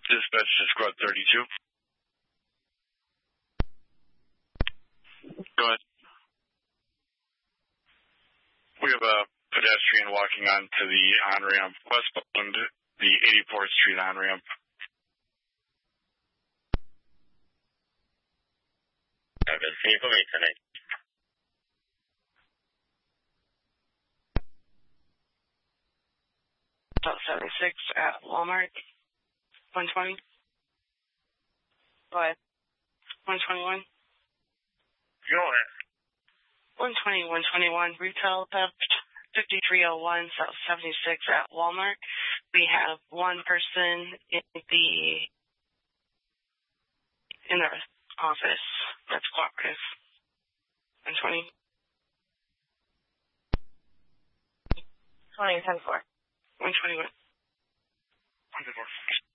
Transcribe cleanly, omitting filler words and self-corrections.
Dispatch to Squad 32. Go ahead. We have a pedestrian walking onto the on-ramp westbound, the 84th Street on-ramp. Can you put me tonight? About 76 at Walmart. 120. Go ahead. 121. Go ahead. 120, 121. Retail theft. 5301 South 76 at Walmart. We have one person in the office that's cooperative. 120. 20, 10-4. 121. 104.